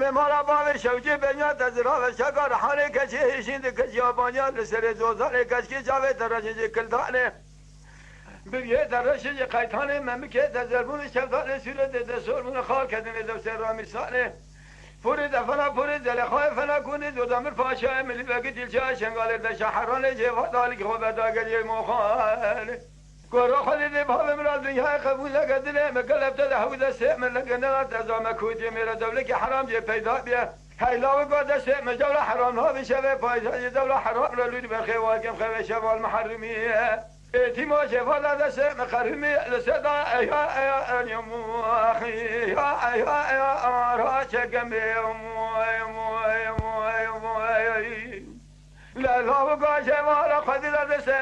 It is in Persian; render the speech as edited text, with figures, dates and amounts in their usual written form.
به مالا باور شوجی بنیاد از راه شکار حاله کچی هشیند کچی آبانیان لسر زوزانه کچی جاوه تراشنجی کلدانه بریه تراشنجی قیتانه ممکه تزربون شفتانه سورت دسورمون خال کدنه دوسر رامیسانه پوری دفنا پوری زلخواه فنا کنی دودامر پاشای ملی بگی دیلچه شنگاله دشحرانه جواد آلی که خوبه داگلی مخانه گورو خودی دی باب مراد دنیا قبول نکردنه مکلفت ده هود سه من لگنه تزام کوتی میره دوله که حرام جه پیدا بیه هیلاو گوده سه مجول حرام ها بشه پایزای دوله حرام را لود برخی واکم خواه شوال محرمیه تیما شفال ده سه مقرمی لسدا ایا ایا انیمو اخی ایا ایا ایا آرا چکم بیمو ایمو ایمو ایمو لا لا گوشه والا خودی ده سه